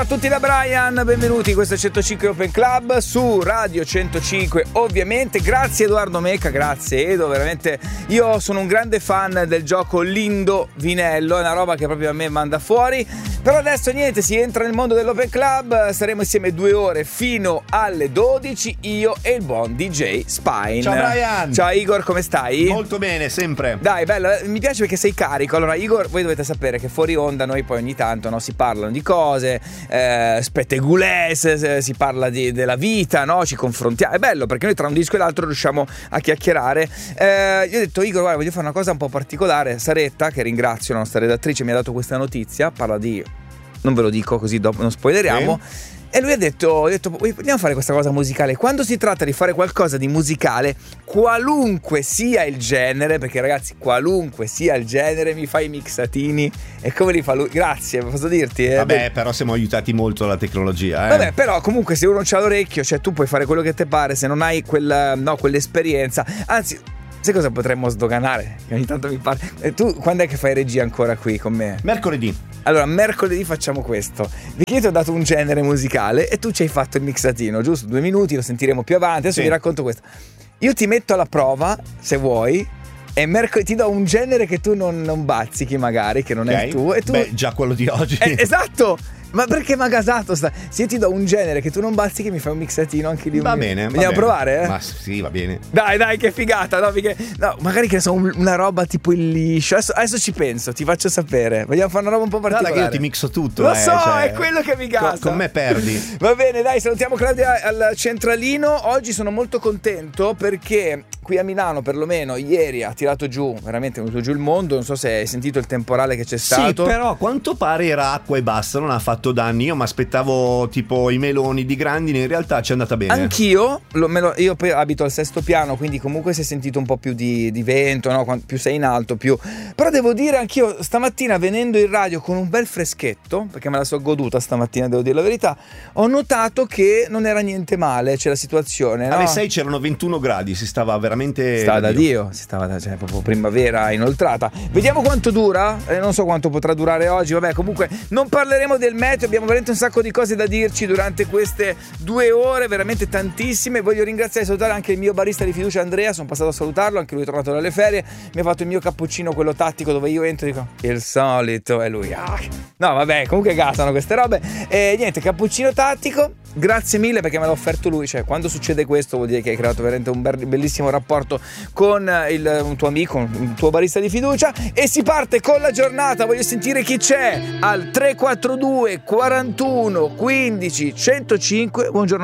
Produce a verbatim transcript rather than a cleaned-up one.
Ciao a tutti da Brian, benvenuti in questo centocinque Open Club su Radio centocinque, ovviamente. Grazie Edoardo Meca, grazie Edo, veramente io sono un grande fan del gioco Lindo Vinello, è una roba che proprio a me manda fuori. Però adesso niente, si entra nel mondo dell'Open Club, staremo insieme due ore fino alle dodici, io e il buon D J Spine. Ciao Brian. Ciao Igor, come stai? Molto bene, sempre. Dai, bello, mi piace perché sei carico. Allora Igor, voi dovete sapere che fuori onda noi poi ogni tanto, no, si parlano di cose, eh, spettegulesse, si parla di, della vita, no, ci confrontiamo. È bello perché noi tra un disco e l'altro riusciamo a chiacchierare. eh, Io ho detto Igor, guarda, voglio fare una cosa un po' particolare. Saretta, che ringrazio, la nostra redattrice, mi ha dato questa notizia, parla di, non ve lo dico così dopo, non spoileriamo. Sì. E lui ha detto, ha detto, vogliamo fare questa cosa musicale. Quando si tratta di fare qualcosa di musicale, qualunque sia il genere, perché ragazzi, qualunque sia il genere, mi fai i mixatini. E come li fa lui? Grazie, posso dirti? Eh? Vabbè, Beh. però siamo aiutati molto dalla tecnologia. Eh? Vabbè, però comunque se uno c'ha l'orecchio, cioè tu puoi fare quello che ti pare, se non hai quella, no, quell'esperienza. Anzi, sai cosa potremmo sdoganare? Che ogni tanto mi pare. E tu quando è che fai regia ancora qui con me? Mercoledì. Allora, mercoledì facciamo questo. Perché io ti ho dato un genere musicale e tu ci hai fatto il mixatino, giusto? Due minuti, lo sentiremo più avanti. Adesso sì. Vi racconto questo. Io ti metto alla prova, se vuoi, e mercoledì ti do un genere che tu non, non bazzichi magari, che non okay. è il tuo. E tu... Beh, già quello di oggi. Eh, esatto! Ma perché mi ha gasato sta? Se io ti do un genere che tu non bazzi, che mi fai un mixatino anche lì. Va bene. Vogliamo va provare? Bene. Eh? Ma sì, va bene. Dai, dai, che figata, no? Perché, no, magari che ne so, una roba tipo il liscio. Adesso, adesso ci penso, ti faccio sapere. Vogliamo fare una roba un po' particolare. Guarda che io ti mixo tutto. Lo eh, so, cioè, è quello che mi gasa. Con, con me perdi. Va bene, dai, salutiamo Claudia al centralino. Oggi sono molto contento perché qui a Milano, perlomeno ieri, ha tirato giù, veramente è venuto giù il mondo. Non so se hai sentito il temporale che c'è stato. Sì, però a quanto pare era acqua e basta, non ha fatto danni. Io mi aspettavo tipo i meloni di Grandine, in realtà ci è andata bene. Anch'io, lo, me lo, io poi abito al sesto piano, quindi comunque si è sentito un po' più di, di vento, no? Quando, più sei in alto, più. Però devo dire anch'io stamattina venendo in radio con un bel freschetto, perché me la so goduta stamattina, devo dire la verità, ho notato che non era niente male, c'è la situazione, no? Alle sei c'erano ventuno gradi, si stava veramente... Stava da Dio, Dio. si stava da, cioè, proprio primavera inoltrata. Vediamo quanto dura, eh, non so quanto potrà durare oggi, vabbè, comunque non parleremo del meteo, abbiamo veramente un sacco di cose da dirci durante queste due ore, veramente tantissime. Voglio ringraziare e salutare anche il mio barista di fiducia Andrea, sono passato a salutarlo, anche lui è tornato dalle ferie, mi ha fatto il mio cappuccino, quello tattico, dove io entro e dico il solito, e lui ah. no vabbè, comunque gasano queste robe. E niente, cappuccino tattico, grazie mille perché me l'ha offerto lui, cioè quando succede questo vuol dire che hai creato veramente un bellissimo rapporto con il, un tuo amico, un tuo barista di fiducia. E si parte con la giornata, voglio sentire chi c'è al tre quattro due quarantuno quindici centocinque. Buongiorno